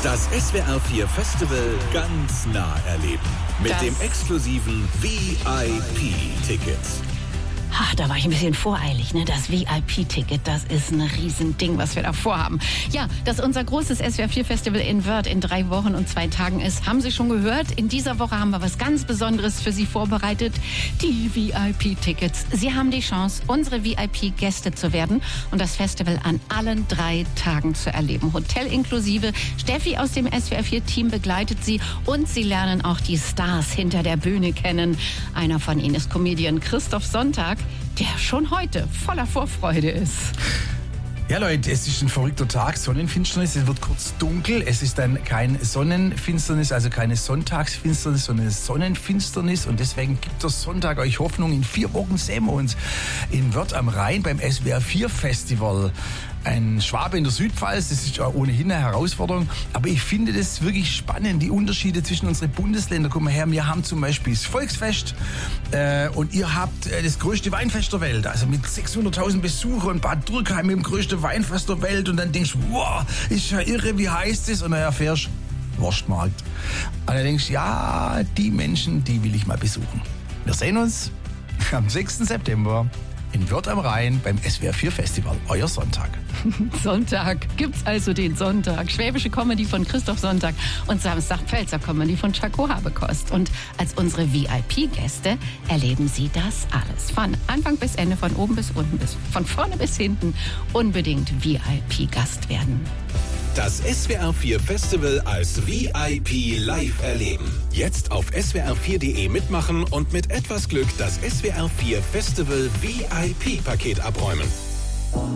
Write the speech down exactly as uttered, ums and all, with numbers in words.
Das S W R vier Festival ganz nah erleben. Mit Das- dem exklusiven V I P-Ticket. Ach, da war ich ein bisschen voreilig, ne? Das V I P-Ticket, das ist ein Riesending, was wir da vorhaben. Ja, dass unser großes S W R vier Festival in Wörth in drei Wochen und zwei Tagen ist, haben Sie schon gehört. In dieser Woche haben wir was ganz Besonderes für Sie vorbereitet. Die V I P-Tickets. Sie haben die Chance, unsere V I P-Gäste zu werden und das Festival an allen drei Tagen zu erleben. Hotel inklusive. Steffi aus dem S W R vier Team begleitet Sie und Sie lernen auch die Stars hinter der Bühne kennen. Einer von ihnen ist Comedian Christoph Sonntag, der schon heute voller Vorfreude ist. Ja Leute, es ist ein verrückter Tag, Sonnenfinsternis, es wird kurz dunkel, es ist dann kein Sonnenfinsternis, also keine Sonntagsfinsternis, sondern Sonnenfinsternis und deswegen gibt der Sonntag euch Hoffnung. In vier Wochen sehen wir uns in Wörth am Rhein beim S W R vier Festival. Ein Schwabe in der Südpfalz, das ist ja ohnehin eine Herausforderung, aber ich finde das wirklich spannend, die Unterschiede zwischen unseren Bundesländern. Guck mal her, wir haben zum Beispiel das Volksfest äh, und ihr habt äh, das größte Weinfest der Welt, also mit sechshunderttausend Besuchern und Bad Dürkheim mit dem größten Weinfest der Welt und dann denkst du, wow, ist ja irre, wie heißt es? Und dann erfährst du, Wurstmarkt. Und dann denkst du, ja, die Menschen, die will ich mal besuchen. Wir sehen uns am sechsten September in Wörth am Rhein beim S W R vier Festival. Euer Sonntag. Sonntag gibt's also den Sonntag. Schwäbische Comedy von Christoph Sonntag und Samstag Pfälzer Comedy von Chaco Habekost. Und als unsere V I P-Gäste erleben Sie das alles. Von Anfang bis Ende, von oben bis unten, bis von vorne bis hinten. Unbedingt V I P-Gast werden. Das S W R vier Festival als V I P live erleben. Jetzt auf S W R vier Punkt de mitmachen und mit etwas Glück das S W R vier Festival V I P-Paket abräumen.